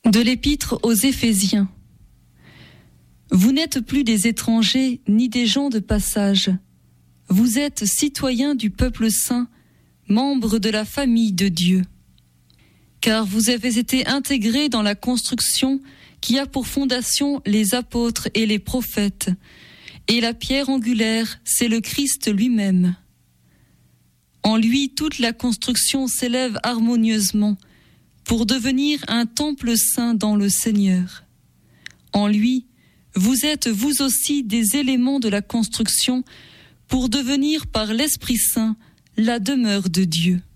De l'Épître aux Éphésiens. Vous n'êtes plus des étrangers ni des gens de passage. Vous êtes citoyens du peuple saint, membres de la famille de Dieu. Car vous avez été intégrés dans la construction qui a pour fondation les apôtres et les prophètes, et la pierre angulaire, c'est le Christ lui-même. En lui, toute la construction s'élève harmonieusement pour devenir un temple saint dans le Seigneur. En lui, vous êtes vous aussi des éléments de la construction pour devenir par l'Esprit Saint la demeure de Dieu.